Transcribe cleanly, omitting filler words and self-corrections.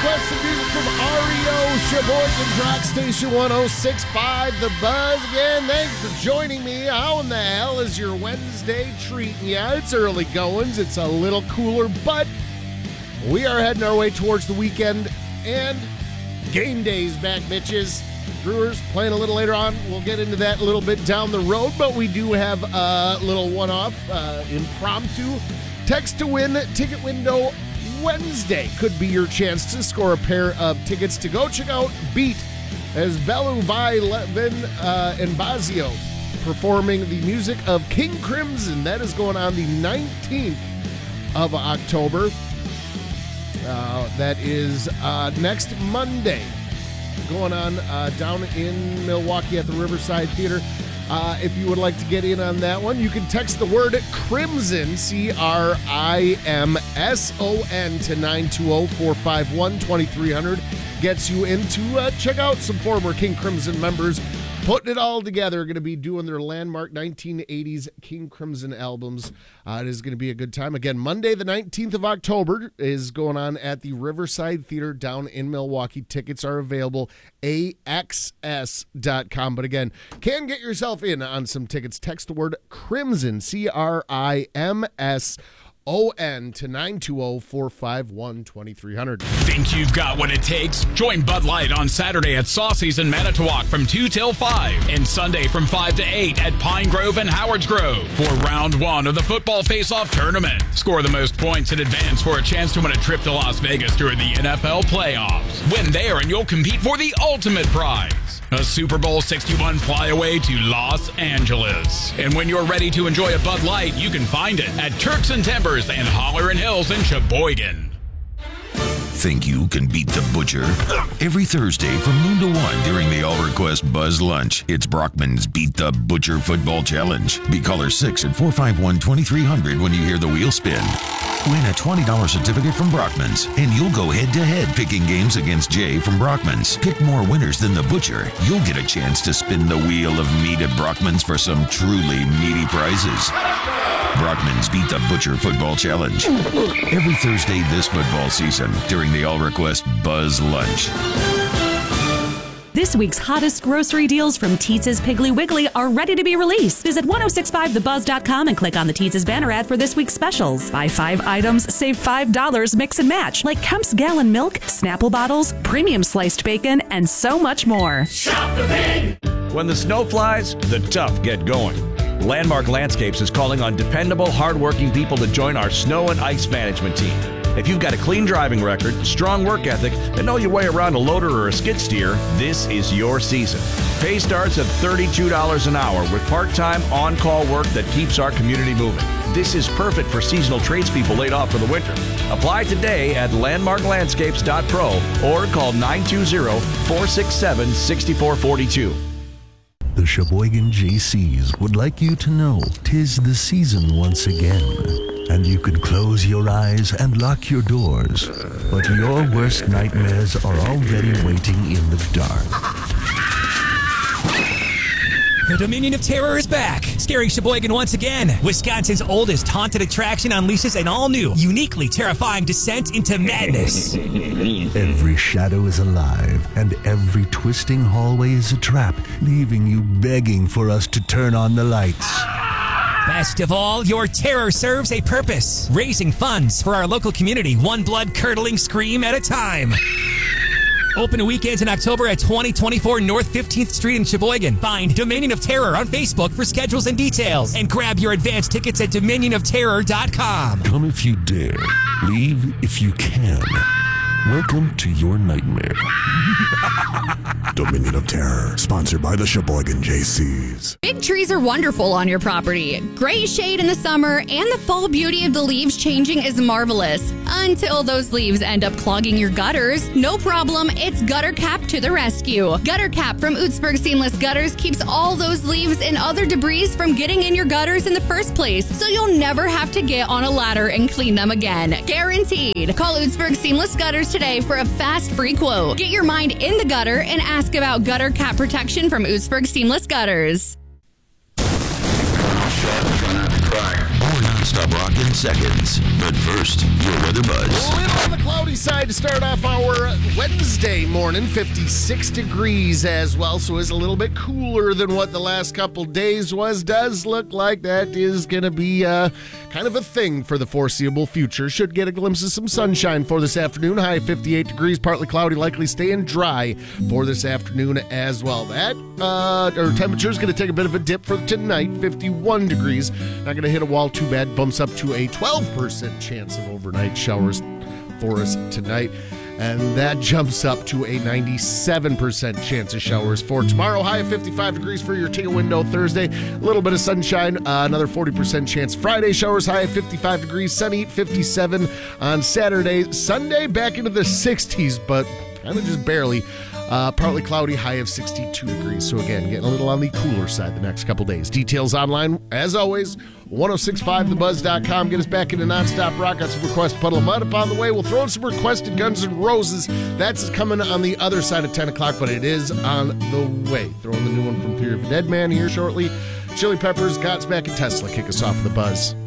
request some music from REO, Sheboygan Rock Station 106.5 The Buzz. Again, thanks for joining me. How in the hell is your Wednesday treating you? It's early goings. It's a little cooler, but we are heading our way towards the weekend, and game day's back, bitches. Brewers playing a little later on. We'll get into that a little bit down the road, but we do have a little one-off impromptu text to win ticket window Wednesday. Could be your chance to score a pair of tickets to go check out Beat as Belu Vai Levin and Bazio performing the music of King Crimson. That is going on the 19th of October. That is next Monday. Going on down in Milwaukee at the Riverside Theater. If you would like to get in on that one, you can text the word Crimson, CRIMSON, to 920-451-2300. Gets you in to check out some former King Crimson members putting it all together. Going to be doing their landmark 1980s King Crimson albums. It is going to be a good time. Again, Monday the 19th of October is going on at the Riverside Theater down in Milwaukee. Tickets are available, AXS.com. But again, can get yourself in on some tickets. Text the word Crimson, CRIMSON, to 920-451-2300. Think you've got what it takes? Join Bud Light on Saturday at Saucy's in Manitowoc from 2 till 5 and Sunday from 5 to 8 at Pine Grove and Howards Grove for round one of the football face-off tournament. Score the most points in advance for a chance to win a trip to Las Vegas during the NFL playoffs. Win there and you'll compete for the ultimate prize, a Super Bowl 61 flyaway to Los Angeles. And when you're ready to enjoy a Bud Light, you can find it at Turks and Timbers and Holler and Hills in Sheboygan. Think you can beat the Butcher? Every Thursday from noon to 1 during the All Request Buzz Lunch, it's Brockman's Beat the Butcher Football Challenge. Be caller 6 at 451-2300 when you hear the wheel spin. Win a $20 certificate from Brockman's, and you'll go head-to-head picking games against Jay from Brockman's. Pick more winners than the Butcher. You'll get a chance to spin the wheel of meat at Brockman's for some truly meaty prizes. Brockman's Beat the Butcher Football Challenge. Every Thursday this football season during the All Request Buzz Lunch. This week's hottest grocery deals from Teetz's Piggly Wiggly are ready to be released. Visit 1065thebuzz.com and click on the Teetz's banner ad for this week's specials. Buy 5 items, save $5, mix and match, like Kemp's Gallon Milk, Snapple bottles, premium sliced bacon, and so much more. Shop the Pig! When the snow flies, the tough get going. Landmark Landscapes is calling on dependable, hardworking people to join our snow and ice management team. If you've got a clean driving record, strong work ethic, and know your way around a loader or a skid steer, this is your season. Pay starts at $32 an hour with part-time, on-call work that keeps our community moving. This is perfect for seasonal tradespeople laid off for the winter. Apply today at landmarklandscapes.pro or call 920-467-6442. The Sheboygan JCs would like you to know 'tis the season once again, and you can close your eyes and lock your doors, but your worst nightmares are already waiting in the dark. The Dominion of Terror is back, scaring Sheboygan once again. Wisconsin's oldest haunted attraction unleashes an all-new, uniquely terrifying descent into madness. Every shadow is alive, and every twisting hallway is a trap, leaving you begging for us to turn on the lights. Best of all, your terror serves a purpose, raising funds for our local community, one blood-curdling scream at a time. Open weekends in October at 2024 North 15th Street in Sheboygan. Find Dominion of Terror on Facebook for schedules and details. And grab your advance tickets at DominionofTerror.com. Come if you dare. Leave if you can. Welcome to your nightmare. Dominion of Terror, sponsored by the Sheboygan JCs. Big trees are wonderful on your property. Great shade in the summer, and the fall beauty of the leaves changing is marvelous. Until those leaves end up clogging your gutters. No problem, it's Gutter Cap to the rescue. Gutter Cap from Utzberg Seamless Gutters keeps all those leaves and other debris from getting in your gutters in the first place, so you'll never have to get on a ladder and clean them again. Guaranteed. Call Utzberg Seamless Gutters today for a fast free quote. Get your mind in the gutter and ask about Gutter Cap protection from Utzberg Seamless Gutters. More non-stop rock in seconds. But first, your weather buzz. Well, on the cloudy side to start off our Wednesday morning. 56 degrees as well, so it's a little bit cooler than what the last couple days was. Does look like that is going to be kind of a thing for the foreseeable future. Should get a glimpse of some sunshine for this afternoon. High 58 degrees, partly cloudy, likely staying dry for this afternoon as well. That temperature is going to take a bit of a dip for tonight. 51 degrees. Not going to hit a wall too bad. Bumps up to a 12% chance of overnight showers for us tonight. And that jumps up to a 97% chance of showers for tomorrow. High of 55 degrees for your ticket window Thursday. A little bit of sunshine, another 40% chance. Friday showers, high of 55 degrees. Sunny, 57 on Saturday. Sunday, back into the 60s, but kind of just barely. Partly cloudy, high of 62 degrees. So again, getting a little on the cooler side the next couple days. Details online, as always, 1065thebuzz.com. Get us back into nonstop rock. Got some request Puddle of Mud upon the way. We'll throw in some requested Guns N' Roses. That's coming on the other side of 10 o'clock, but it is on the way. Throwing the new one from Theory of a Dead Man here shortly. Chili Peppers, Godsmack, and Tesla kick us off the Buzz.